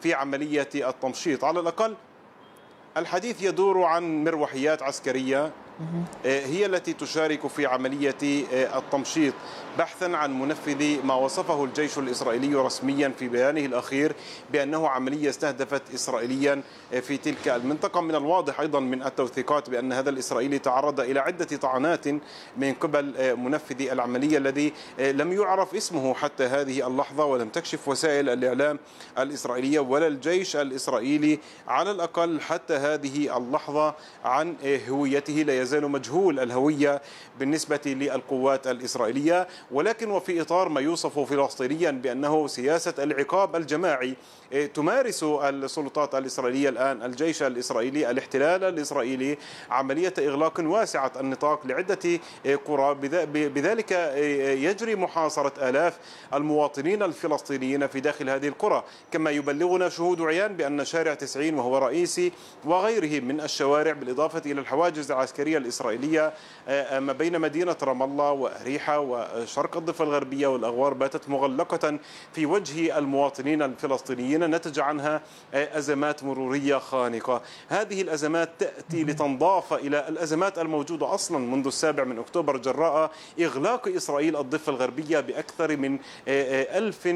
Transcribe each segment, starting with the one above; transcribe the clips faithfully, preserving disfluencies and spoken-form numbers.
في عملية التمشيط. على الأقل الحديث يدور عن مروحيات عسكرية هي التي تشارك في عملية التمشيط بحثا عن منفذ ما وصفه الجيش الإسرائيلي رسميا في بيانه الأخير بأنه عملية استهدفت إسرائيليا في تلك المنطقة. من الواضح أيضا من التوثيقات بأن هذا الإسرائيلي تعرض إلى عدة طعنات من قبل منفذ العملية الذي لم يعرف اسمه حتى هذه اللحظة، ولم تكشف وسائل الإعلام الإسرائيلية ولا الجيش الإسرائيلي على الأقل حتى هذه اللحظة عن هويته. لا يزال مجهول الهوية بالنسبة للقوات الإسرائيلية، ولكن وفي إطار ما يوصف فلسطينيا بأنه سياسة العقاب الجماعي تمارس السلطات الإسرائيلية الآن، الجيش الإسرائيلي، الاحتلال الإسرائيلي، عملية إغلاق واسعة النطاق لعدة قرى، بذلك يجري محاصرة آلاف المواطنين الفلسطينيين في داخل هذه القرى، كما يبلغنا شهود عيان بأن شارع تسعين وهو رئيسي وغيره من الشوارع بالإضافة إلى الحواجز العسكرية الإسرائيلية ما بين مدينة رام الله وأريحة وشرق الضفة الغربية والأغوار باتت مغلقة في وجه المواطنين الفلسطينيين، نتج عنها أزمات مرورية خانقة. هذه الأزمات تأتي لتنضاف إلى الأزمات الموجودة أصلا منذ السابع من أكتوبر جراء إغلاق إسرائيل الضفة الغربية بأكثر من ألف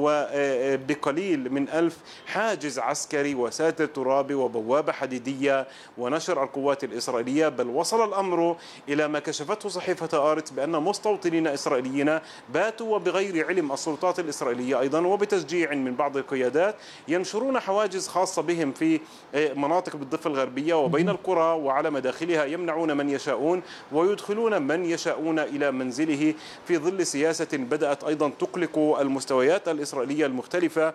وبقليل من ألف حاجز عسكري وساتر ترابي وبوابة حديدية ونشر القوات الإسرائيلية. بل وصل الأمر إلى ما كشفته صحيفة آرتس بأن مستوطنين إسرائيليين باتوا وبغير علم السلطات الإسرائيلية أيضا وبتشجيع من بعض القيادات ينشرون حواجز خاصة بهم في مناطق بالضفة الغربية وبين القرى وعلى مداخلها، يمنعون من يشاءون ويدخلون من يشاءون إلى منزله في ظل سياسة بدأت أيضا تقلق المستويات الإسرائيلية المختلفة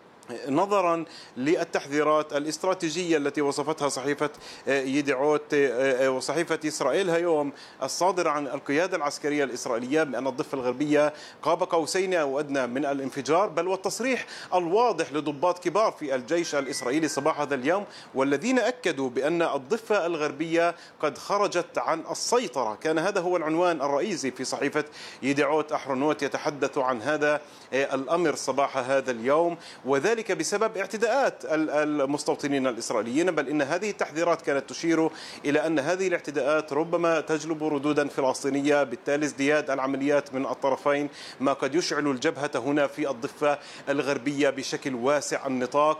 نظرا للتحذيرات الاستراتيجية التي وصفتها صحيفة يدعوت وصحيفة إسرائيل هيوم الصادرة عن القيادة العسكرية الإسرائيلية بأن الضفة الغربية قاب قوسين أو أدنى من الانفجار، بل والتصريح الواضح لضباط كبار في الجيش الإسرائيلي صباح هذا اليوم والذين أكدوا بأن الضفة الغربية قد خرجت عن السيطرة. كان هذا هو العنوان الرئيسي في صحيفة يدعوت أحرنوت يتحدث عن هذا الأمر صباح هذا اليوم، وذلك ذلك بسبب اعتداءات المستوطنين الإسرائيليين. بل إن هذه التحذيرات كانت تشير إلى أن هذه الاعتداءات ربما تجلب ردودا فلسطينية، بالتالي ازدياد العمليات من الطرفين ما قد يشعل الجبهة هنا في الضفة الغربية بشكل واسع النطاق.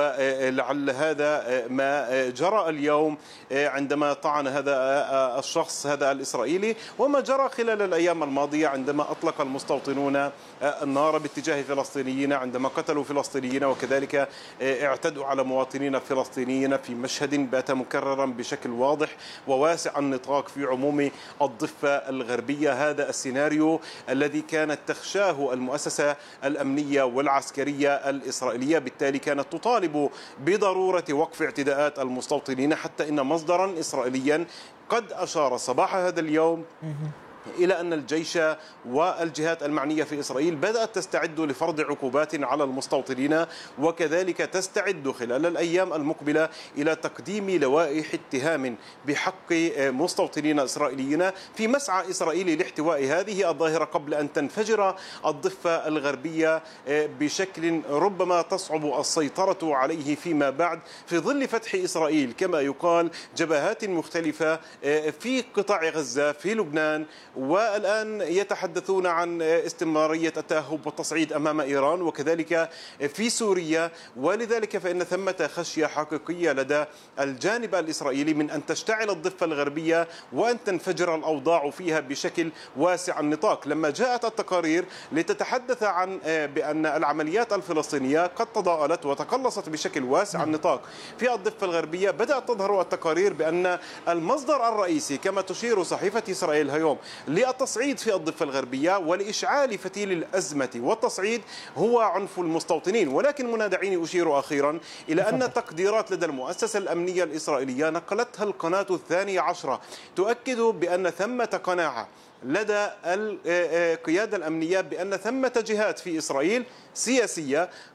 ولعل هذا ما جرى اليوم عندما طعن هذا الشخص هذا الإسرائيلي، وما جرى خلال الأيام الماضية عندما أطلق المستوطنون النار باتجاه فلسطينيين عندما قتلوا فلسطينيين وكذلك اعتدوا على مواطنين فلسطينيين في مشهد بات مكررا بشكل واضح وواسع النطاق في عموم الضفة الغربية. هذا السيناريو الذي كانت تخشاه المؤسسة الأمنية والعسكرية الإسرائيلية، بالتالي كانت تطالب بضرورة وقف اعتداءات المستوطنين، حتى إن مصدرا إسرائيليا قد أشار صباح هذا اليوم إلى أن الجيش والجهات المعنية في إسرائيل بدأت تستعد لفرض عقوبات على المستوطنين، وكذلك تستعد خلال الأيام المقبلة إلى تقديم لوائح اتهام بحق مستوطنين إسرائيليين في مسعى إسرائيلي لاحتواء هذه الظاهرة قبل أن تنفجر الضفة الغربية بشكل ربما تصعب السيطرة عليه فيما بعد في ظل فتح إسرائيل كما يقال جبهات مختلفة في قطاع غزة في لبنان، والآن يتحدثون عن استمرارية التأهب والتصعيد أمام إيران وكذلك في سوريا. ولذلك فإن ثمة خشية حقيقية لدى الجانب الإسرائيلي من أن تشتعل الضفة الغربية وأن تنفجر الأوضاع فيها بشكل واسع النطاق. لما جاءت التقارير لتتحدث عن بأن العمليات الفلسطينية قد تضاءلت وتقلصت بشكل واسع النطاق في الضفة الغربية، بدأت تظهر التقارير بأن المصدر الرئيسي كما تشير صحيفة إسرائيل هيوم للتصعيد في الضفة الغربية ولإشعال فتيل الأزمة والتصعيد هو عنف المستوطنين. ولكن منادعين أشير أخيرا إلى أن التقديرات لدى المؤسسة الأمنية الإسرائيلية نقلتها القناة الثانية عشرة تؤكد بأن ثمة قناعة لدى القيادة الأمنية بأن ثمة جهات في إسرائيل سياسية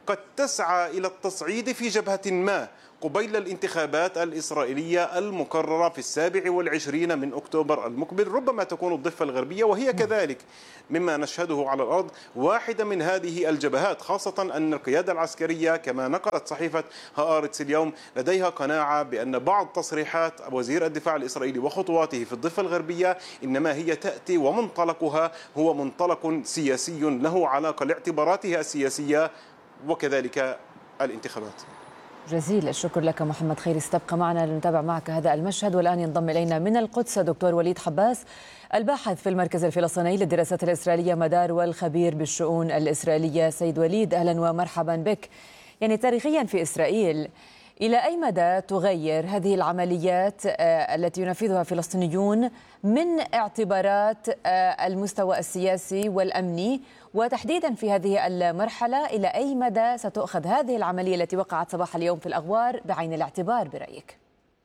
قد تسعى إلى التصعيد في جبهة ما قبيل الانتخابات الإسرائيلية المقررة في السابع والعشرين من أكتوبر المقبل. ربما تكون الضفة الغربية وهي كذلك مما نشهده على الأرض واحدة من هذه الجبهات، خاصة أن القيادة العسكرية كما نقلت صحيفة هآرتس اليوم لديها قناعة بأن بعض تصريحات وزير الدفاع الإسرائيلي وخطواته في الضفة الغربية إنما هي تأتي ومنطلقها هو منطلق سياسي له علاقة لاعتباراتها السياسية وكذلك الانتخابات. جزيل الشكر لك محمد خيري، استبقى معنا لنتابع معك هذا المشهد. والآن ينضم إلينا من القدس دكتور وليد حباس، الباحث في المركز الفلسطيني للدراسات الإسرائيلية مدار والخبير بالشؤون الإسرائيلية. سيد وليد أهلا ومرحبا بك. يعني تاريخيا في إسرائيل إلى أي مدى تغير هذه العمليات التي ينفذها الفلسطينيون من اعتبارات المستوى السياسي والأمني، وتحديدا في هذه المرحلة إلى أي مدى ستؤخذ هذه العملية التي وقعت صباح اليوم في الأغوار بعين الاعتبار برأيك؟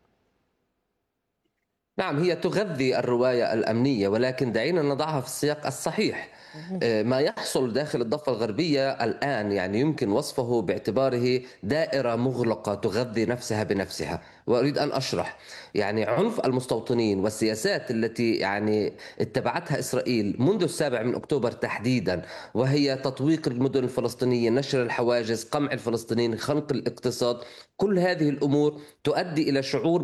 نعم، هي تغذي الرواية الأمنية، ولكن دعينا نضعها في السياق الصحيح. ما يحصل داخل الضفة الغربية الآن يعني يمكن وصفه باعتباره دائرة مغلقة تغذي نفسها بنفسها. وأريد أن أشرح يعني عنف المستوطنين والسياسات التي يعني اتبعتها إسرائيل منذ السابع من أكتوبر تحديدا، وهي تطويق المدن الفلسطينية، نشر الحواجز، قمع الفلسطينيين، خنق الاقتصاد. كل هذه الأمور تؤدي إلى شعور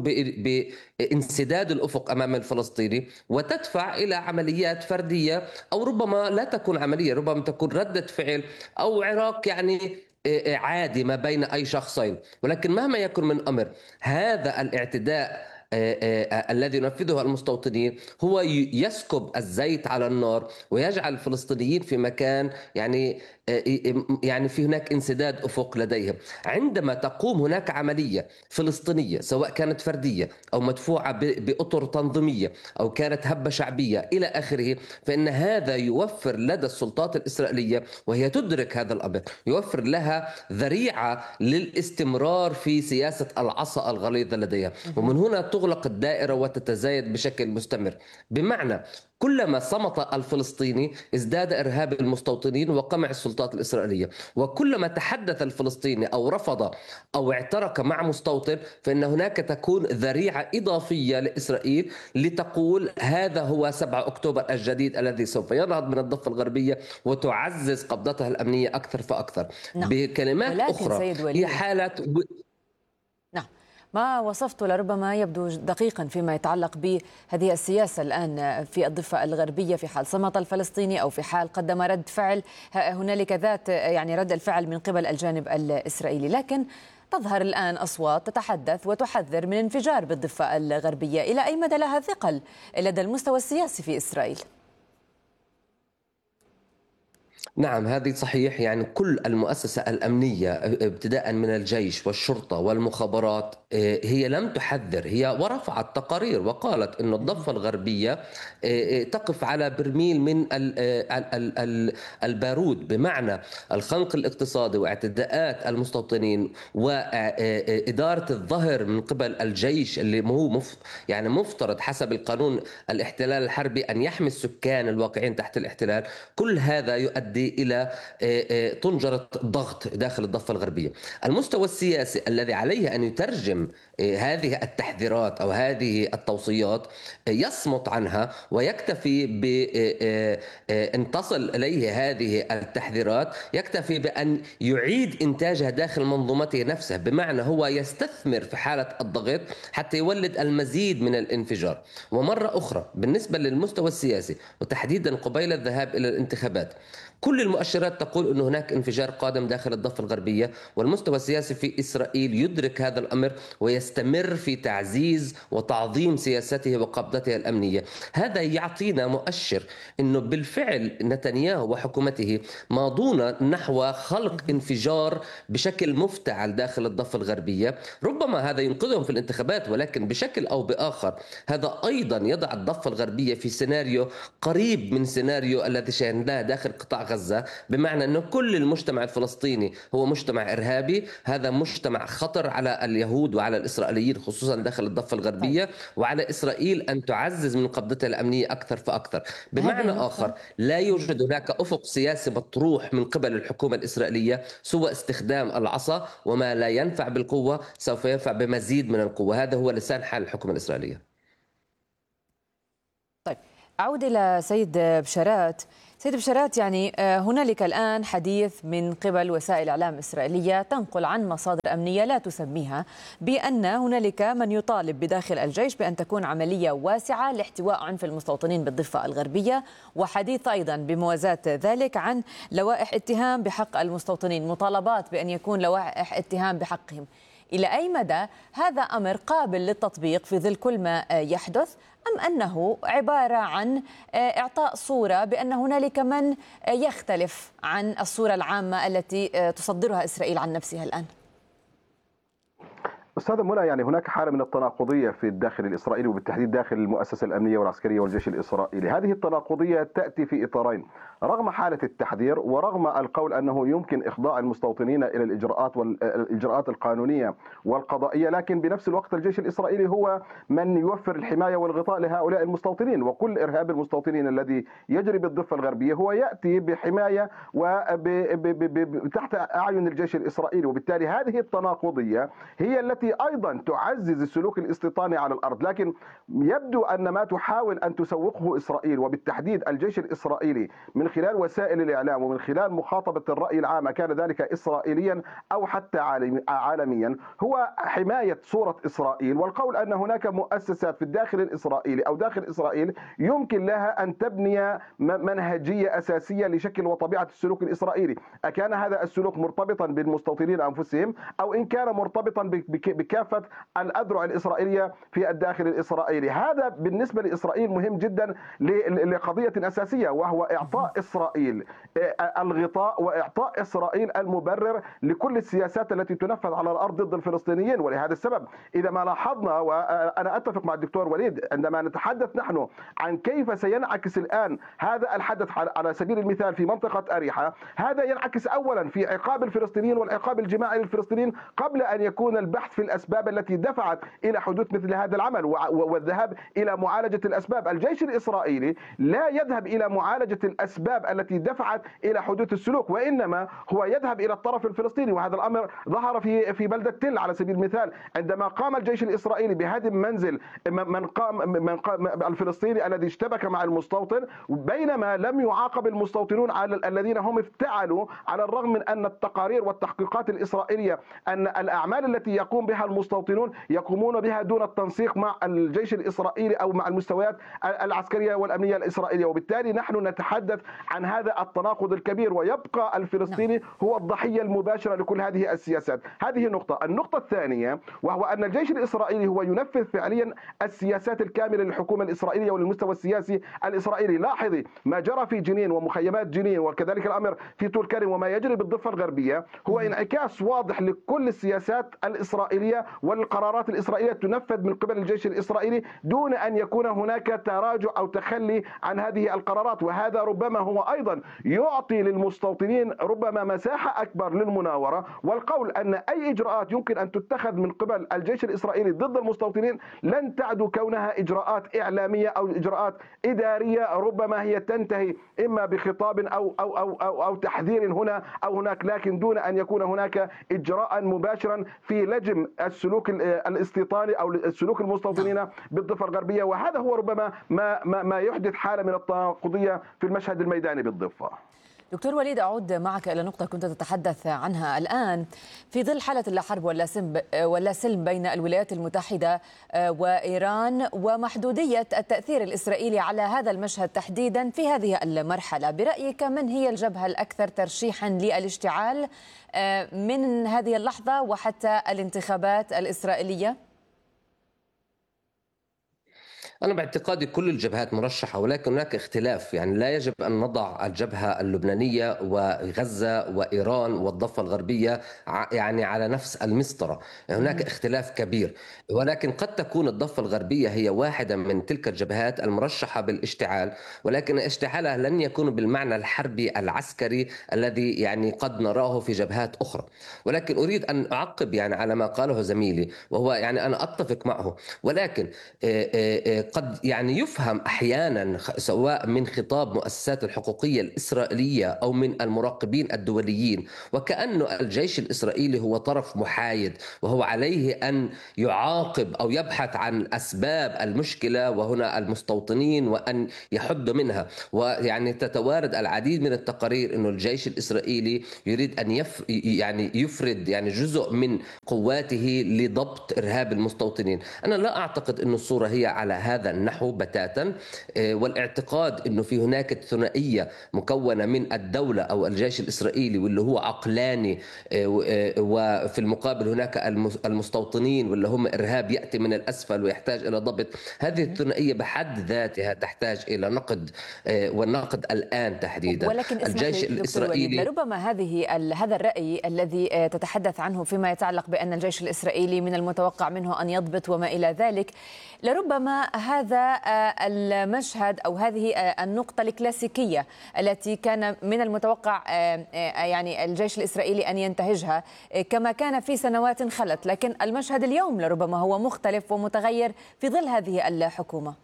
بانسداد الأفق أمام الفلسطيني، وتدفع إلى عمليات فردية أو ربما لا تكون عملية، ربما تكون ردة فعل أو عراك يعني عادي ما بين أي شخصين. ولكن مهما يكن من أمر، هذا الاعتداء الذي ينفذه المستوطنين هو يسكب الزيت على النار ويجعل الفلسطينيين في مكان يعني يعني في هناك انسداد أفق لديهم. عندما تقوم هناك عملية فلسطينية سواء كانت فردية أو مدفوعة بأطر تنظيمية أو كانت هبة شعبية إلى آخره، فإن هذا يوفر لدى السلطات الإسرائيلية، وهي تدرك هذا الأمر، يوفر لها ذريعة للاستمرار في سياسة العصا الغليظة لديها. ومن هنا تغلق الدائرة وتتزايد بشكل مستمر. بمعنى كلما صمت الفلسطيني ازداد إرهاب المستوطنين وقمع السلطات الإسرائيلية، وكلما تحدث الفلسطيني أو رفض أو اعترك مع مستوطن فإن هناك تكون ذريعة إضافية لإسرائيل لتقول هذا هو سبعة أكتوبر الجديد الذي سوف ينهض من الضفة الغربية وتعزز قبضتها الأمنية أكثر فأكثر. نعم. بكلمات أخرى هي حالة نعم. ما وصفته لربما يبدو دقيقا فيما يتعلق بهذه السياسة الآن في الضفة الغربية، في حال صمت الفلسطيني أو في حال قدم رد فعل، هنالك ذات يعني رد الفعل من قبل الجانب الإسرائيلي. لكن تظهر الآن أصوات تتحدث وتحذر من انفجار بالضفة الغربية. إلى أي مدى لها ثقل لدى المستوى السياسي في إسرائيل؟ نعم، هذه صحيح. يعني كل المؤسسة الأمنية ابتداء من الجيش والشرطة والمخابرات هي لم تحذر، هي ورفعت تقارير وقالت أن الضفة الغربية تقف على برميل من البارود، بمعنى الخنق الاقتصادي واعتداءات المستوطنين وإدارة الظهر من قبل الجيش اللي هو يعني مفترض حسب القانون الاحتلال الحربي أن يحمي السكان الواقعين تحت الاحتلال. كل هذا يؤدي إلى طنجرة ضغط داخل الضفة الغربية. المستوى السياسي الذي عليه أن يترجم هذه التحذيرات أو هذه التوصيات يصمت عنها ويكتفي بأن تصل إليه هذه التحذيرات، يكتفي بأن يعيد إنتاجها داخل منظومته نفسها، بمعنى هو يستثمر في حالة الضغط حتى يولد المزيد من الانفجار. ومرة أخرى بالنسبة للمستوى السياسي وتحديدا قبيل الذهاب إلى الانتخابات، كل المؤشرات تقول أن هناك انفجار قادم داخل الضفة الغربية، والمستوى السياسي في إسرائيل يدرك هذا الأمر ويستمر في تعزيز وتعظيم سياسته وقبضته الأمنية. هذا يعطينا مؤشر أنه بالفعل نتنياهو وحكومته ماضون نحو خلق انفجار بشكل مفتعل داخل الضفة الغربية. ربما هذا ينقذهم في الانتخابات، ولكن بشكل أو بآخر هذا أيضا يضع الضفة الغربية في سيناريو قريب من سيناريو الذي شاهدناه داخل قطاع غزة، بمعنى أنه كل المجتمع الفلسطيني هو مجتمع إرهابي. هذا مجتمع خطر على اليهود وعلى الإسرائيليين خصوصا داخل الضفة الغربية، وعلى إسرائيل أن تعزز من قبضتها الأمنية أكثر فأكثر. بمعنى آخر، لا يوجد هناك أفق سياسي مطروح من قبل الحكومة الإسرائيلية سوى استخدام العصا، وما لا ينفع بالقوة سوف ينفع بمزيد من القوة. هذا هو لسان حال الحكومة الإسرائيلية. طيب، أعود إلى سيد بشارات. سيد بشارات، يعني هنالك الآن حديث من قبل وسائل إعلام إسرائيلية تنقل عن مصادر أمنية لا تسميها بأن هنالك من يطالب بداخل الجيش بأن تكون عملية واسعة لاحتواء عنف المستوطنين بالضفة الغربية، وحديث أيضا بموازاة ذلك عن لوائح اتهام بحق المستوطنين، مطالبات بأن يكون لوائح اتهام بحقهم. إلى أي مدى هذا أمر قابل للتطبيق في ظل كل ما يحدث، أم أنه عبارة عن إعطاء صورة بأن هنالك من يختلف عن الصورة العامة التي تصدرها إسرائيل عن نفسها الآن؟ أستاذة منى، يعني هناك حالة من التناقضية في الداخل الإسرائيلي وبالتحديد داخل المؤسسة الأمنية والعسكرية والجيش الإسرائيلي. هذه التناقضية تأتي في إطارين، رغم حالة التحذير ورغم القول أنه يمكن إخضاع المستوطنين إلى الإجراءات والإجراءات القانونية والقضائية، لكن بنفس الوقت الجيش الإسرائيلي هو من يوفر الحماية والغطاء لهؤلاء المستوطنين، وكل إرهاب المستوطنين الذي يجري بالضفة الغربية هو يأتي بحماية وتحت أعين الجيش الإسرائيلي. وبالتالي هذه التناقضية هي التي أيضا تعزز السلوك الاستيطاني على الأرض. لكن يبدو أن ما تحاول أن تسوقه إسرائيل وبالتحديد الجيش الإسرائيلي من خلال وسائل الإعلام ومن خلال مخاطبة الرأي العام، كان ذلك إسرائيليا أو حتى عالميا، هو حماية صورة إسرائيل والقول أن هناك مؤسسات في الداخل الإسرائيلي أو داخل إسرائيل يمكن لها أن تبني منهجية أساسية لشكل وطبيعة السلوك الإسرائيلي. أكان هذا السلوك مرتبطا بالمستوطنين أنفسهم أو إن كان مرتبطا بكافة الأذرع الإسرائيلية في الداخل الإسرائيلي. هذا بالنسبة لإسرائيل مهم جدا لقضية أساسية، وهو إعطاء إسرائيل الغطاء وإعطاء إسرائيل المبرر لكل السياسات التي تنفذ على الأرض ضد الفلسطينيين. ولهذا السبب إذا ما لاحظنا، وأنا أتفق مع الدكتور وليد عندما نتحدث نحن عن كيف سينعكس الآن هذا الحدث على سبيل المثال في منطقة أريحة، هذا ينعكس أولا في عقاب الفلسطينيين والعقاب الجماعي للفلسطينيين قبل أن يكون البحث في الأسباب التي دفعت إلى حدوث مثل هذا العمل والذهاب إلى معالجة الأسباب. الجيش الإسرائيلي لا يذهب إلى معالجة الأسباب التي دفعت إلى حدوث السلوك، وإنما هو يذهب إلى الطرف الفلسطيني. وهذا الأمر ظهر في في بلدة تل على سبيل المثال، عندما قام الجيش الإسرائيلي بهدم منزل من قام من قام الفلسطيني الذي اشتبك مع المستوطن، بينما لم يعاقب المستوطنون على الذين هم افتعلوا، على الرغم من أن التقارير والتحقيقات الإسرائيلية أن الأعمال التي يقوم بها المستوطنون يقومون بها دون التنسيق مع الجيش الإسرائيلي أو مع المستويات العسكرية والأمنية الإسرائيلية. وبالتالي نحن نتحدث عن هذا التناقض الكبير، ويبقى الفلسطيني هو الضحية المباشرة لكل هذه السياسات. هذه نقطة. النقطة الثانية وهو أن الجيش الإسرائيلي هو ينفذ فعليا السياسات الكاملة للحكومة الإسرائيلية وللمستوى السياسي الإسرائيلي. لاحظي ما جرى في جنين ومخيمات جنين، وكذلك الأمر في طول كرم، وما يجري بالضفة الغربية هو انعكاس واضح لكل السياسات الإسرائيلية والقرارات الإسرائيلية تنفذ من قبل الجيش الإسرائيلي دون أن يكون هناك تراجع أو تخلي عن هذه القرارات. وهذا ربما هو أيضا يعطي للمستوطنين ربما مساحة أكبر للمناورة، والقول أن أي إجراءات يمكن أن تتخذ من قبل الجيش الإسرائيلي ضد المستوطنين لن تعد كونها إجراءات إعلامية أو إجراءات إدارية، ربما هي تنتهي إما بخطاب أو أو أو أو, أو تحذير هنا أو هناك، لكن دون أن يكون هناك إجراء مباشرا في لجم السلوك الاستيطاني أو السلوك المستوطنين بالضفة الغربية. وهذا هو ربما ما ما ما يحدث حالة من التناقضية في المشهد الميداني بالضفة. دكتور وليد، أعود معك إلى نقطة كنت تتحدث عنها الآن. في ظل حالة اللا حرب ولا سلم بين الولايات المتحدة وإيران ومحدودية التأثير الإسرائيلي على هذا المشهد تحديدا في هذه المرحلة، برأيك من هي الجبهة الأكثر ترشيحا للاشتعال من هذه اللحظة وحتى الانتخابات الإسرائيلية؟ أنا باعتقادي كل الجبهات مرشحة، ولكن هناك اختلاف. يعني لا يجب أن نضع الجبهة اللبنانية وغزة وإيران والضفة الغربية يعني على نفس المسطرة. هناك اختلاف كبير، ولكن قد تكون الضفة الغربية هي واحدة من تلك الجبهات المرشحة بالاشتعال، ولكن اشتعالها لن يكون بالمعنى الحربي العسكري الذي يعني قد نراه في جبهات أخرى. ولكن أريد أن أعقب يعني على ما قاله زميلي، وهو يعني أنا أتفق معه، ولكن قد يعني يفهم أحيانا سواء من خطاب مؤسسات الحقوقية الإسرائيلية أو من المراقبين الدوليين وكأن الجيش الإسرائيلي هو طرف محايد، وهو عليه أن يعاقب أو يبحث عن أسباب المشكلة وهنا المستوطنين وأن يحد منها. ويعني تتوارد العديد من التقارير أن الجيش الإسرائيلي يريد أن يف يعني يفرد يعني جزء من قواته لضبط إرهاب المستوطنين. أنا لا أعتقد أن الصورة هي على هذا النحو بتاتا، والاعتقاد أنه في هناك ثنائية مكونة من الدولة أو الجيش الإسرائيلي واللي هو عقلاني، وفي المقابل هناك المستوطنين واللي هم إرهاب يأتي من الأسفل ويحتاج إلى ضبط. هذه الثنائية بحد ذاتها تحتاج إلى نقد، والنقد الآن تحديدا. ولكن الجيش الإسرائيلي لربما هذه هذا الرأي الذي تتحدث عنه فيما يتعلق بأن الجيش الإسرائيلي من المتوقع منه أن يضبط وما إلى ذلك، لربما هذا المشهد أو هذه النقطة الكلاسيكية التي كان من المتوقع يعني الجيش الإسرائيلي أن ينتهجها كما كان في سنوات خلت، لكن المشهد اليوم لربما هو مختلف ومتغير في ظل هذه الحكومة.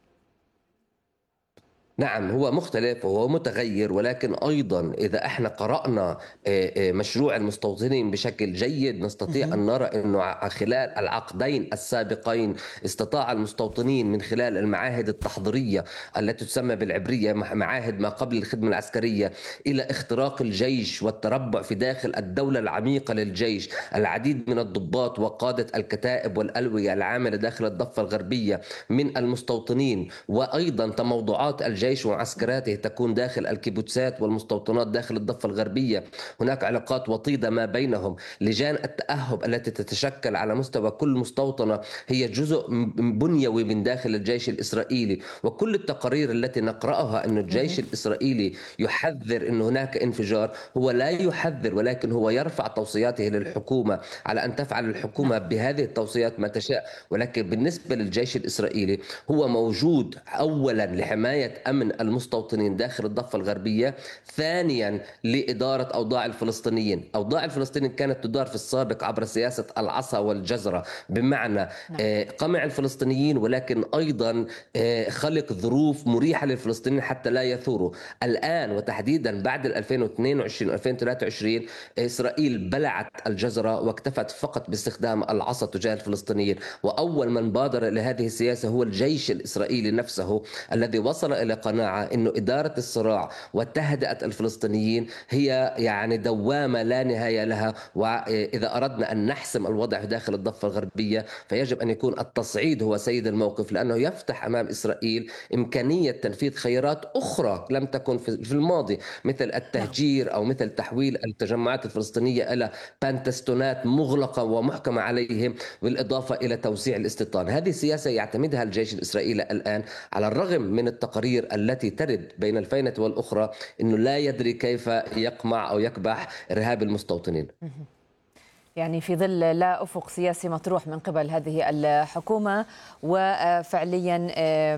نعم، هو مختلف وهو متغير، ولكن أيضا إذا احنا قرأنا مشروع المستوطنين بشكل جيد نستطيع أن نرى أنه خلال العقدين السابقين استطاع المستوطنين من خلال المعاهد التحضيرية التي تسمى بالعبرية معاهد ما قبل الخدمة العسكرية إلى اختراق الجيش والتربع في داخل الدولة العميقة للجيش. العديد من الضباط وقادة الكتائب والألوية العاملة داخل الضفة الغربية من المستوطنين، وأيضا تموضعات الجيش الجيش ومعسكراته تكون داخل الكيبوتسات والمستوطنات داخل الضفة الغربية. هناك علاقات وطيدة ما بينهم. لجان التأهب التي تتشكل على مستوى كل مستوطنة هي جزء بنيوي من داخل الجيش الإسرائيلي، وكل التقارير التي نقرأها أن الجيش الإسرائيلي يحذر أن هناك انفجار، هو لا يحذر ولكن هو يرفع توصياته للحكومة على أن تفعل الحكومة بهذه التوصيات ما تشاء. ولكن بالنسبة للجيش الإسرائيلي هو موجود أولا لحماية أمن المستوطنين داخل الضفة الغربية، ثانيا لإدارة أوضاع الفلسطينيين. أوضاع الفلسطينيين كانت تدار في السابق عبر سياسة العصا والجزرة، بمعنى قمع الفلسطينيين ولكن أيضا خلق ظروف مريحة للفلسطينيين حتى لا يثوروا. الآن وتحديدا بعد ألفين واثنين وعشرين ألفين وثلاثة وعشرين إسرائيل بلعت الجزرة واكتفت فقط باستخدام العصا تجاه الفلسطينيين، وأول من بادر إلى هذه السياسة هو الجيش الإسرائيلي نفسه الذي وصل إلى قناعة أنه إدارة الصراع وتهدئة الفلسطينيين هي يعني دوامة لا نهاية لها. وإذا أردنا أن نحسم الوضع داخل الضفة الغربية فيجب أن يكون التصعيد هو سيد الموقف، لأنه يفتح أمام إسرائيل إمكانية تنفيذ خيارات أخرى لم تكن في الماضي، مثل التهجير أو مثل تحويل التجمعات الفلسطينية إلى بانتستونات مغلقة ومحكمة عليهم، بالإضافة إلى توسيع الاستيطان. هذه سياسة يعتمدها الجيش الإسرائيلي الآن، على الرغم من التقارير التي ترد بين الفينة والأخرى أنه لا يدري كيف يقمع أو يكبح إرهاب المستوطنين. يعني في ظل لا أفق سياسي مطروح من قبل هذه الحكومة، وفعليا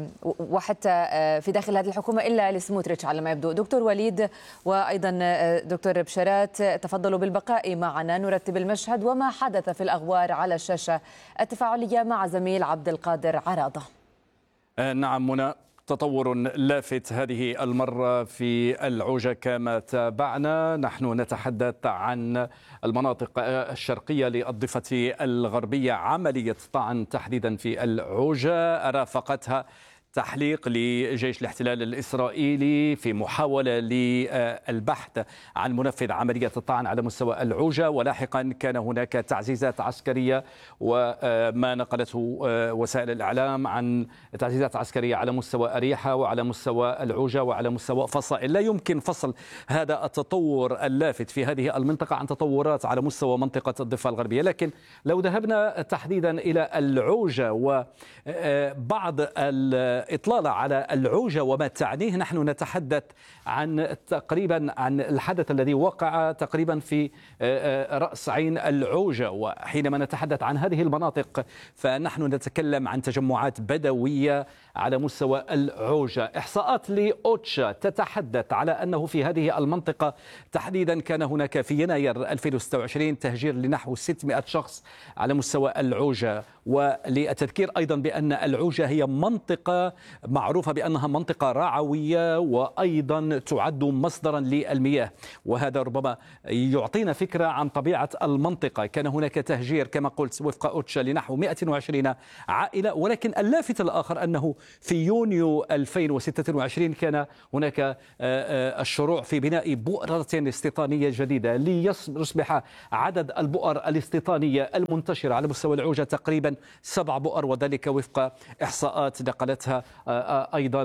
وحتى في داخل هذه الحكومة إلا لسموتريتش على ما يبدو. دكتور وليد وأيضا دكتور بشارات، تفضلوا بالبقاء معنا نرتب المشهد وما حدث في الأغوار على الشاشة التفاعلية مع زميل عبد القادر عراضة. نعم منى، تطور لافت هذه المرة في العوجة كما تابعنا. نحن نتحدث عن المناطق الشرقية للضفة الغربية. عملية طعن تحديدا في العوجة رافقتها تحليق لجيش الاحتلال الإسرائيلي في محاولة للبحث عن منفذ عملية الطعن على مستوى العوجة، ولاحقا كان هناك تعزيزات عسكرية وما نقلته وسائل الإعلام عن تعزيزات عسكرية على مستوى أريحة وعلى مستوى العوجة وعلى مستوى فصائل. لا يمكن فصل هذا التطور اللافت في هذه المنطقة عن تطورات على مستوى منطقة الضفة الغربية. لكن لو ذهبنا تحديدا إلى العوجة وبعض الإطلالة على العوجة وما تعنيه، نحن نتحدث عن تقريبا عن الحدث الذي وقع تقريبا في رأس عين العوجة. وحينما نتحدث عن هذه المناطق فنحن نتكلم عن تجمعات بدوية على مستوى العوجة. إحصاءات لأوتشا تتحدث على أنه في هذه المنطقة تحديدا كان هناك في يناير ألفين وستة وعشرين تهجير لنحو ستمائة شخص على مستوى العوجة. وللتذكير أيضا بأن العوجة هي منطقة معروفة بأنها منطقة رعوية وأيضا تعد مصدرا للمياه، وهذا ربما يعطينا فكرة عن طبيعة المنطقة. كان هناك تهجير كما قلت وفق أوتشا لنحو مائة وعشرين عائلة. ولكن اللافت الآخر أنه في يونيو ألفين وستة وعشرين كان هناك الشروع في بناء بؤرة استيطانية جديدة ليصبح عدد البؤر الاستيطانية المنتشرة على مستوى العوجة تقريبا سبع بؤر، وذلك وفق إحصاءات نقلتها أيضا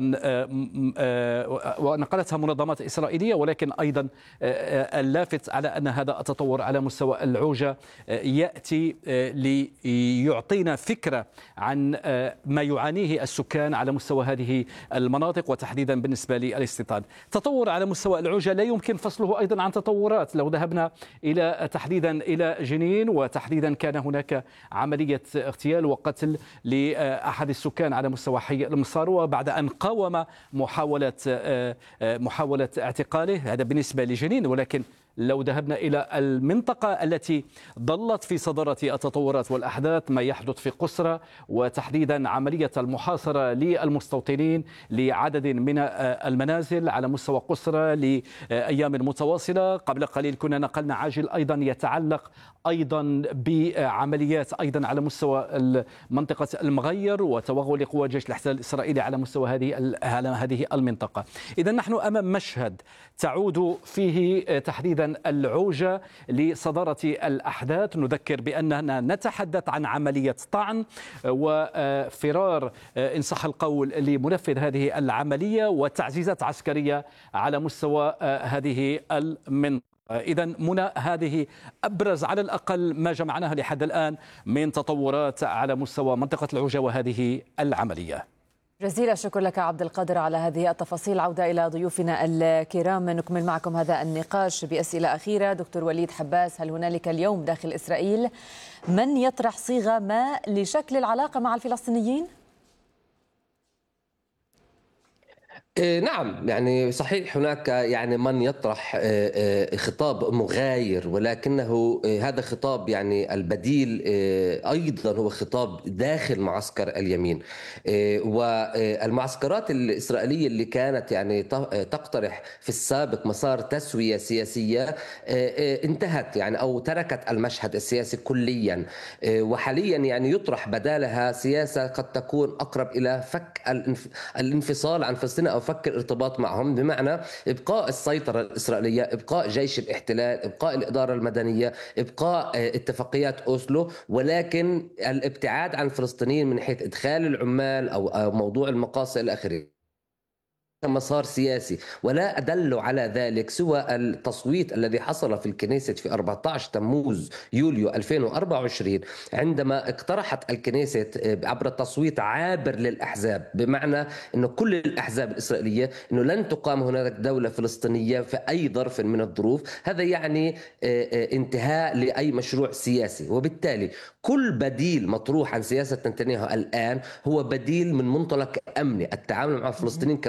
ونقلتها منظمات إسرائيلية. ولكن أيضا اللافت على أن هذا التطور على مستوى العوجة يأتي ليعطينا فكرة عن ما يعانيه السكان على مستوى هذه المناطق وتحديدا بالنسبة للاستيطان. تطور على مستوى العوجة لا يمكن فصله أيضا عن تطورات. لو ذهبنا إلى تحديدا إلى جنين، وتحديدا كان هناك عملية اغتيال وقتل لأحد السكان على مستوى حي المصاروة بعد أن قاوم محاولة محاولة اعتقاله، هذا بالنسبة لجنين. ولكن لو ذهبنا إلى المنطقة التي ظلت في صدارة التطورات والأحداث، ما يحدث في قسرة وتحديدا عملية المحاصرة للمستوطنين لعدد من المنازل على مستوى قسرة لأيام متواصلة. قبل قليل كنا نقلنا عاجل أيضا يتعلق أيضا بعمليات أيضا على مستوى منطقة المغير وتوغل لقوى جيش الاحتلال الإسرائيلي على مستوى هذه على هذه المنطقة. إذا نحن أمام مشهد تعود فيه تحديدا العوجة لصدارة الأحداث. نذكر بأننا نتحدث عن عملية طعن وفرار إن صح القول لمنفذ هذه العملية وتعزيزات عسكرية على مستوى هذه المنطقة. إذا منى، هذه أبرز على الأقل ما جمعناها لحد الآن من تطورات على مستوى منطقة العوجة وهذه العملية. جزيل الشكر لك عبد القادر على هذه التفاصيل. عودة إلى ضيوفنا الكرام، نكمل معكم هذا النقاش بأسئلة أخيرة. دكتور وليد حباس، هل هنالك اليوم داخل إسرائيل من يطرح صيغة ما لشكل العلاقة مع الفلسطينيين؟ نعم، يعني صحيح هناك يعني من يطرح خطاب مغاير، ولكنه هذا خطاب يعني البديل أيضا هو خطاب داخل معسكر اليمين. والمعسكرات الإسرائيلية اللي كانت يعني تقترح في السابق مسار تسوية سياسية انتهت يعني أو تركت المشهد السياسي كليا، وحاليا يعني يطرح بدالها سياسة قد تكون أقرب إلى فك الانفصال عن فلسطين أو فك الارتباط معهم، بمعنى إبقاء السيطرة الإسرائيلية، إبقاء جيش الاحتلال، إبقاء الإدارة المدنية، إبقاء اتفاقيات أوسلو، ولكن الابتعاد عن الفلسطينيين من حيث إدخال العمال أو موضوع المقاصة إلى آخره مسار سياسي. ولا أدل على ذلك سوى التصويت الذي حصل في الكنيست في أربعة عشر تموز يوليو ألفين وأربعة وعشرين، عندما اقترحت الكنيست عبر التصويت عابر للأحزاب، بمعنى أنه كل الأحزاب الإسرائيلية أنه لن تقام هناك دولة فلسطينية في أي ظرف من الظروف. هذا يعني انتهاء لأي مشروع سياسي، وبالتالي كل بديل مطروح عن سياسة نتنياهو الآن هو بديل من منطلق أمني، التعامل مع الفلسطينيين كمشكلة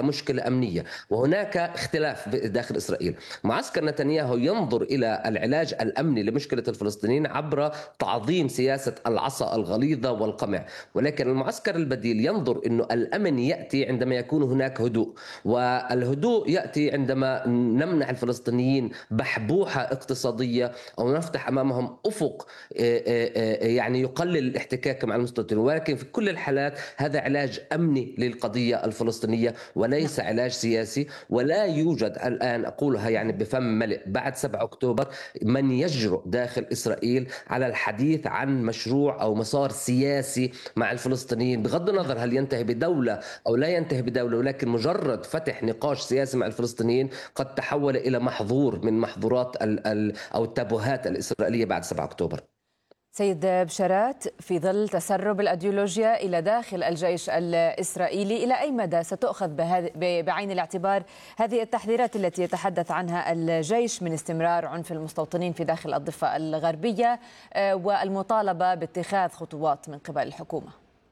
الأمنية، وهناك اختلاف داخل إسرائيل. معسكر نتنياهو ينظر إلى العلاج الأمني لمشكلة الفلسطينيين عبر تعظيم سياسة العصا الغليظة والقمع، ولكن المعسكر البديل ينظر أنه الأمن يأتي عندما يكون هناك هدوء، والهدوء يأتي عندما نمنع الفلسطينيين بحبوحة اقتصادية أو نفتح أمامهم أفق يعني يقلل الاحتكاك مع المستوطنين. ولكن في كل الحالات هذا علاج أمني للقضية الفلسطينية وليس علاج سياسي. ولا يوجد الآن، أقولها يعني بفم ملئ، بعد سبعة أكتوبر من يجرؤ داخل إسرائيل على الحديث عن مشروع أو مسار سياسي مع الفلسطينيين، بغض النظر هل ينتهي بدولة أو لا ينتهي بدولة، ولكن مجرد فتح نقاش سياسي مع الفلسطينيين قد تحول إلى محظور من محظورات ال ال أو التابوهات الإسرائيلية بعد سبعة أكتوبر. سيد بشارات، في ظل تسرب الأيديولوجيا إلى داخل الجيش الإسرائيلي، إلى أي مدى ستؤخذ بعين الاعتبار هذه التحذيرات التي يتحدث عنها الجيش من استمرار عنف المستوطنين في داخل الضفة الغربية والمطالبة باتخاذ خطوات من قبل الحكومة؟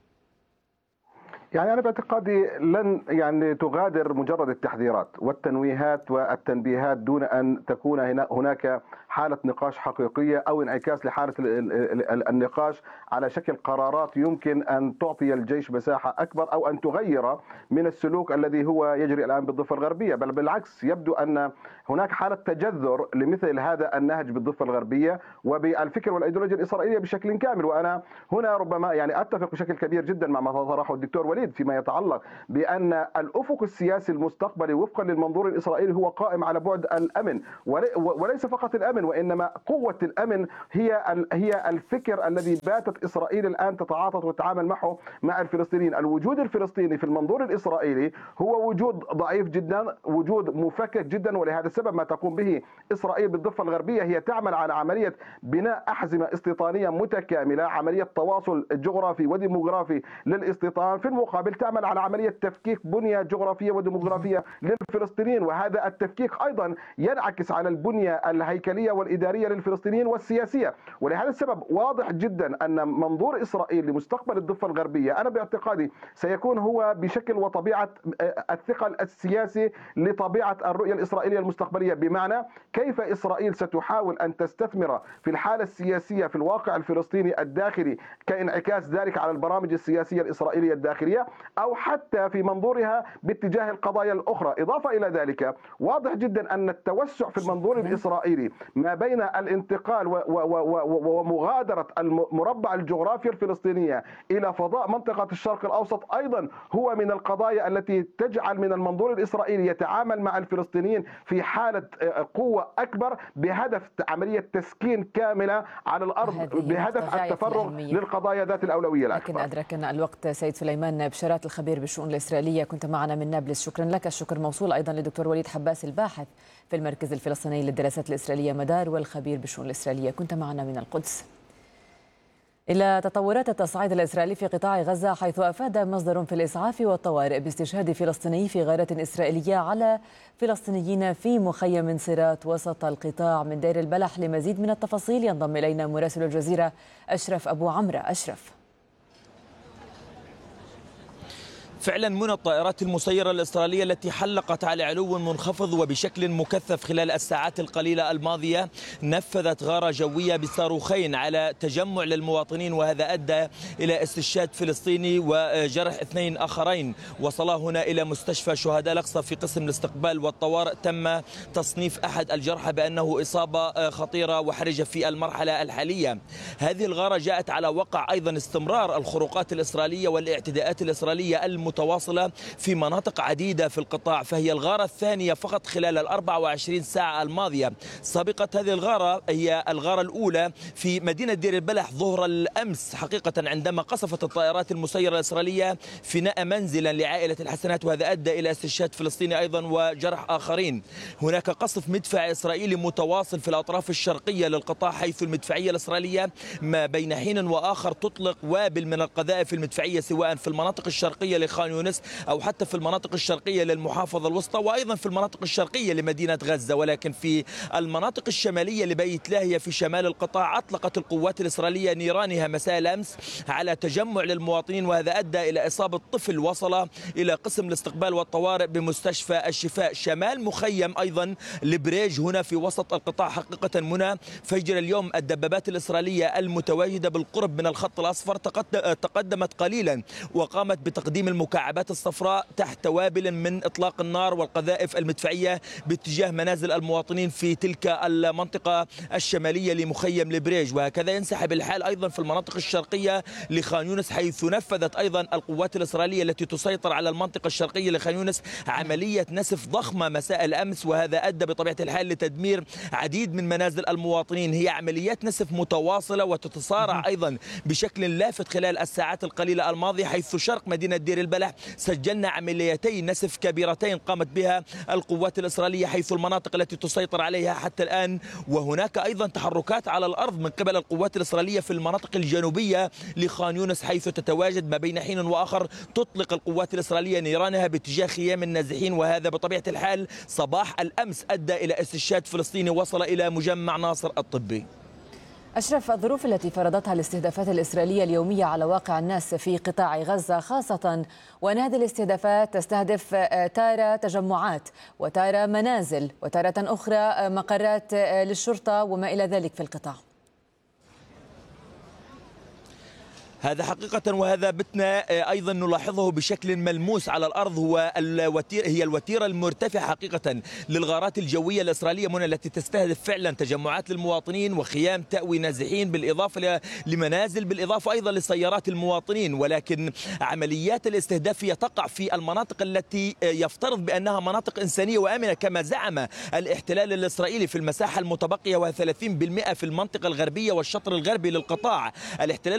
يعني أنا باعتقادي لن يعني تغادر مجرد التحذيرات والتنويهات والتنبيهات دون أن تكون هناك حالة نقاش حقيقية أو انعكاس لحالة النقاش على شكل قرارات يمكن أن تعطي الجيش مساحة أكبر أو أن تغير من السلوك الذي هو يجري الآن بالضفة الغربية. بل بالعكس، يبدو أن هناك حالة تجذر لمثل هذا النهج بالضفة الغربية وبالفكر والأيديولوجيا الإسرائيلية بشكل كامل. وأنا هنا ربما يعني أتفق بشكل كبير جدا مع ما طرحه الدكتور وليد فيما يتعلق بأن الأفق السياسي المستقبلي وفقا للمنظور الإسرائيلي هو قائم على بعد الأمن، وليس فقط الأمن وإنما قوة الأمن هي هي الفكر الذي باتت إسرائيل الآن تتعاطف وتتعامل معه مع الفلسطينيين. الوجود الفلسطيني في المنظور الإسرائيلي هو وجود ضعيف جدا، وجود مفكك جدا، ولهذا السبب ما تقوم به إسرائيل بالضفة الغربية هي تعمل على عملية بناء أحزمة استيطانية متكاملة، عملية تواصل جغرافي وديموغرافي للاستيطان، في المقابل تعمل على عملية تفكيك بنية جغرافية وديموغرافية للفلسطينيين، وهذا التفكيك أيضا ينعكس على البنية الهيكلية والإدارية للفلسطينيين والسياسية. ولهذا السبب واضح جدا أن منظور إسرائيل لمستقبل الضفة الغربية أنا باعتقادي سيكون هو بشكل وطبيعة الثقل السياسي لطبيعة الرؤية الإسرائيلية المستقبلية، بمعنى كيف إسرائيل ستحاول أن تستثمر في الحالة السياسية في الواقع الفلسطيني الداخلي كانعكاس ذلك على البرامج السياسية الإسرائيلية الداخلية، أو حتى في منظورها باتجاه القضايا الأخرى. إضافة إلى ذلك واضح جدا أن التوسع في المنظور الإسرائيلي ما بين الانتقال ومغادرة المربع الجغرافي الفلسطينية إلى فضاء منطقة الشرق الأوسط أيضا هو من القضايا التي تجعل من المنظور الإسرائيلي يتعامل مع الفلسطينيين في حالة قوة أكبر بهدف عملية تسكين كاملة على الأرض بهدف التفرغ للقضايا ذات الأولوية الأكبر. لكن أدركنا الوقت. سيد سليمان بشارات، الخبير بالشؤون الإسرائيلية، كنت معنا من نابلس، شكرا لك. الشكر موصول أيضا للدكتور وليد حباس، الباحث في المركز الفلسطيني للدراسات الإسرائيلية مدار والخبير بالشؤون الإسرائيلية، كنت معنا من القدس. إلى تطورات التصعيد الإسرائيلي في قطاع غزة، حيث أفاد مصدر في الإسعاف والطوارئ باستشهاد فلسطيني في غارة إسرائيلية على فلسطينيين في مخيم صيرات وسط القطاع. من دير البلح لمزيد من التفاصيل ينضم إلينا مراسل الجزيرة أشرف أبو عمرو. أشرف. فعلا من الطائرات المسيرة الإسرائيلية التي حلقت على علو منخفض وبشكل مكثف خلال الساعات القليلة الماضية نفذت غارة جوية بصاروخين على تجمع للمواطنين، وهذا أدى إلى استشهاد فلسطيني وجرح اثنين آخرين. وصلا هنا إلى مستشفى شهداء الأقصى في قسم الاستقبال والطوارئ. تم تصنيف أحد الجرحى بأنه إصابة خطيرة وحرجة في المرحلة الحالية. هذه الغارة جاءت على وقع أيضا استمرار الخروقات الإسرائيلية والاعتداءات الإسرائيلية المتواصلة في مناطق عديدة في القطاع، فهي الغارة الثانية فقط خلال الأربع وعشرين ساعة الماضية. سابقة هذه الغارة هي الغارة الأولى في مدينة دير البلح ظهر الأمس حقيقة، عندما قصفت الطائرات المسيرة الإسرائيلية فناء منزلا لعائلة الحسنات، وهذا أدى إلى استشهاد فلسطيني أيضا وجرح آخرين. هناك قصف مدفعي إسرائيلي متواصل في الأطراف الشرقية للقطاع، حيث المدفعية الإسرائيلية ما بين حين وآخر تطلق وابل من القذائف المدفعية سواء في المناطق الشرقية لخارج خان يونس أو حتى في المناطق الشرقية للمحافظة الوسطى وأيضا في المناطق الشرقية لمدينة غزة. ولكن في المناطق الشمالية لبيت لاهيا في شمال القطاع أطلقت القوات الإسرائيلية نيرانها مساء الأمس على تجمع للمواطنين، وهذا أدى إلى إصابة طفل وصل إلى قسم الاستقبال والطوارئ بمستشفى الشفاء. شمال مخيم أيضا لبريج هنا في وسط القطاع حقيقة منى فجر اليوم الدبابات الإسرائيلية المتواجدة بالقرب من الخط الأصفر تقدمت قليلا وقامت بتقديم المكعبات الصفراء تحت وابل من إطلاق النار والقذائف المدفعية باتجاه منازل المواطنين في تلك المنطقة الشمالية لمخيم لبريج. وهكذا ينسحب الحال أيضا في المناطق الشرقية لخان يونس، حيث نفذت أيضا القوات الإسرائيلية التي تسيطر على المنطقة الشرقية لخان يونس عملية نسف ضخمة مساء الأمس، وهذا أدى بطبيعة الحال لتدمير عديد من منازل المواطنين. هي عمليات نسف متواصلة وتتصارع أيضا بشكل لافت خلال الساعات القليلة الماضية، حيث شرق مدينة دير البلح سجلنا عمليتين نسف كبيرتين قامت بها القوات الإسرائيلية حيث المناطق التي تسيطر عليها حتى الآن. وهناك أيضا تحركات على الأرض من قبل القوات الإسرائيلية في المناطق الجنوبية لخان يونس، حيث تتواجد ما بين حين وآخر تطلق القوات الإسرائيلية نيرانها باتجاه خيام النازحين، وهذا بطبيعة الحال صباح الأمس أدى إلى استشهاد فلسطيني وصل إلى مجمع ناصر الطبي. أشرف، الظروف التي فرضتها الاستهدافات الإسرائيلية اليومية على واقع الناس في قطاع غزة خاصة وأن هذه الاستهدافات تستهدف تارة تجمعات وتارة منازل وتارة أخرى مقرات للشرطة وما إلى ذلك في القطاع. هذا حقيقة وهذا بتنا أيضا نلاحظه بشكل ملموس على الأرض، هو الوتير هي الوتيرة المرتفعة حقيقة للغارات الجوية الإسرائيلية منى التي تستهدف فعلا تجمعات للمواطنين وخيام تأوي نازحين بالإضافة لمنازل بالإضافة أيضا لسيارات المواطنين. ولكن عمليات الاستهداف هي تقع في المناطق التي يفترض بأنها مناطق إنسانية وآمنة كما زعم الاحتلال الإسرائيلي في المساحة المتبقية وهي ثلاثين بالمئة في المنطقة الغربية والشطر الغربي للقطاع. الاحتلال